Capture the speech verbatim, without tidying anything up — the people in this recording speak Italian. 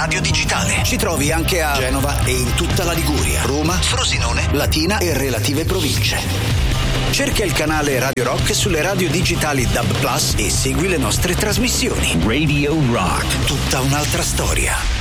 radio digitale. Ci trovi anche a Genova e in tutta la Liguria, Roma, Frosinone, Latina e relative province. Cerca il canale Radio Rock sulle radio digitali D A B Plus e segui le nostre trasmissioni. Radio Rock, tutta un'altra storia.